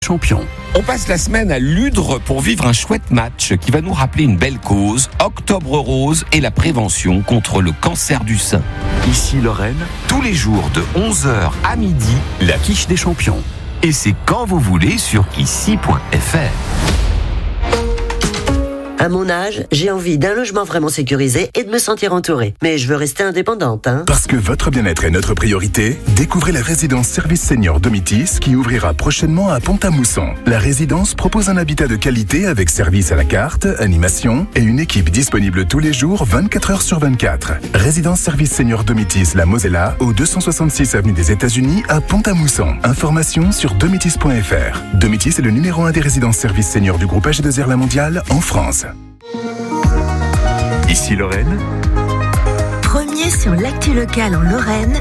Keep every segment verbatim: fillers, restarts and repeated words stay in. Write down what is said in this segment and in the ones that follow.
champions. On passe la semaine à Ludre pour vivre un chouette match qui va nous rappeler une belle cause, Octobre Rose et la prévention contre le cancer du sein. Ici Lorraine, Tous les jours de onze heures à midi, la quiche des champions. et c'est quand vous voulez sur ici point f r. À mon âge, j'ai envie d'un logement vraiment sécurisé et de me sentir entourée. Mais je veux rester indépendante, hein. Parce que votre bien-être est notre priorité, découvrez la résidence service senior Domitis qui ouvrira prochainement à Pont-à-Mousson. La résidence propose un habitat de qualité avec service à la carte, animation et une équipe disponible tous les jours vingt-quatre heures sur vingt-quatre. Résidence service senior Domitis La Mosella au deux cent soixante-six avenue des États-Unis à Pont-à-Mousson. Information sur domitis point f r. Domitis est le numéro un des résidences service senior du groupe A G deux R La Mondiale en France. Ici Lorraine, Premier sur l'actu locale en Lorraine,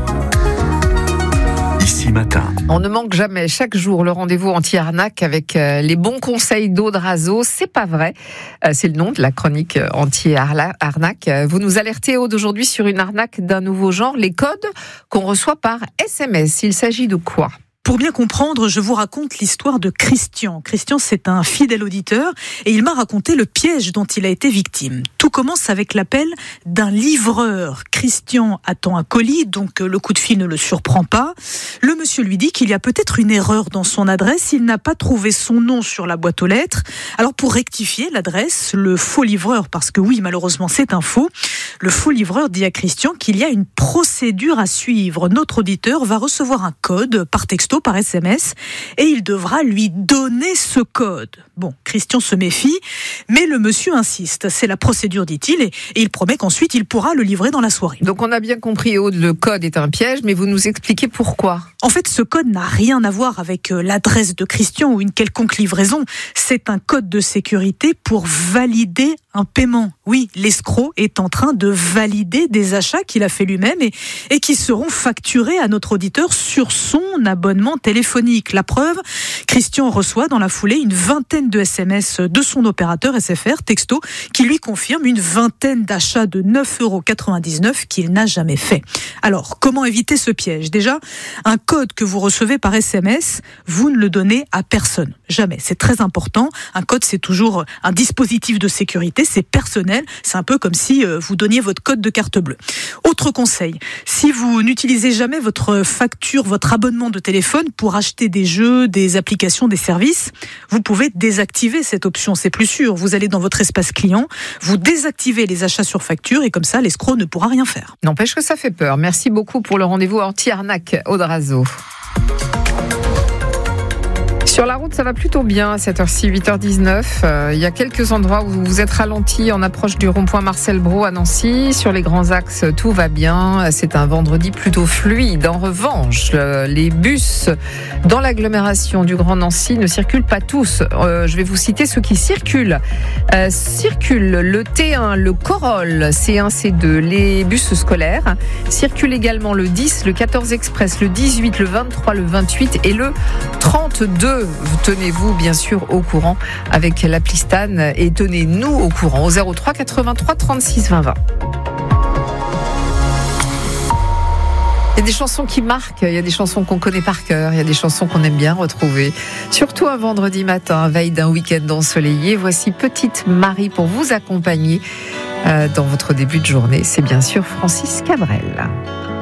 ici matin. On ne manque jamais chaque jour le rendez-vous anti-arnaque avec euh, les bons conseils d'Aude Razeau. C'est pas vrai. Euh, c'est le nom de la chronique euh, anti-arnaque. Euh, Vous nous alertez, Aude, aujourd'hui sur une arnaque d'un nouveau genre, les codes qu'on reçoit par S M S. Il s'agit de quoi ? Pour bien comprendre, je vous raconte l'histoire de Christian. Christian, c'est un fidèle auditeur et il m'a raconté le piège dont il a été victime. Tout commence avec l'appel d'un livreur. Christian attend un colis, donc le coup de fil ne le surprend pas. Le monsieur lui dit qu'il y a peut-être une erreur dans son adresse. Il n'a pas trouvé son nom sur la boîte aux lettres. Alors pour rectifier l'adresse, le faux livreur, parce que oui, malheureusement, c'est un faux, le faux livreur dit à Christian qu'il y a une procédure à suivre. Notre auditeur va recevoir un code par texto, par S M S, et il devra lui donner ce code. Bon, Christian se méfie, mais le monsieur insiste. C'est la procédure, dit-il, et, et il promet qu'ensuite il pourra le livrer dans la soirée. Donc on a bien compris, Aude, le code est un piège, mais vous nous expliquez pourquoi ? En fait, ce code n'a rien à voir avec l'adresse de Christian ou une quelconque livraison. C'est un code de sécurité pour valider un paiement. Oui, l'escroc est en train de valider des achats qu'il a fait lui-même et, et qui seront facturés à notre auditeur sur son abonnement téléphonique. La preuve, Christian reçoit dans la foulée une vingtaine de S M S de son opérateur S F R, texto, qui lui confirme une vingtaine d'achats de neuf euros quatre-vingt-dix-neuf qu'il n'a jamais fait. Alors, comment éviter ce piège ? Déjà, un code que vous recevez par S M S, vous ne le donnez à personne. Jamais. C'est très important. Un code, c'est toujours un dispositif de sécurité. C'est personnel. C'est un peu comme si vous donniez votre code de carte bleue. Autre conseil. Si vous n'utilisez jamais votre facture, votre abonnement de téléphone pour acheter des jeux, des applications, des services, vous pouvez désactiver cette option. C'est plus sûr. Vous allez dans votre espace client, vous désactivez les achats sur facture et comme ça, l'escroc ne pourra rien faire. N'empêche que ça fait peur. Merci beaucoup pour le rendez-vous anti-arnaque, Aude Razeau. Sur la route, ça va plutôt bien à cette heure-ci, huit heures dix-neuf. Euh, il y a quelques endroits où vous êtes ralenti en approche du rond-point Marcel Brault à Nancy. Sur les grands axes, tout va bien. C'est un vendredi plutôt fluide. En revanche, euh, les bus dans l'agglomération du Grand Nancy ne circulent pas tous. Euh, je vais vous citer ceux qui circulent. Euh, circulent le T un, le Corolle, C un, C deux, les bus scolaires. Circulent également le dix, le quatorze Express, le dix-huit, le vingt-trois, le vingt-huit et le trente-deux. Tenez-vous bien sûr au courant avec l'appli Stan et tenez-nous au courant au zéro trois quatre-vingt-trois trente-six vingt vingt. Il y a des chansons qui marquent, il y a des chansons qu'on connaît par cœur, il y a des chansons qu'on aime bien retrouver. Surtout un vendredi matin, veille d'un week-end ensoleillé. Voici Petite Marie pour vous accompagner dans votre début de journée. C'est bien sûr Francis Cabrel.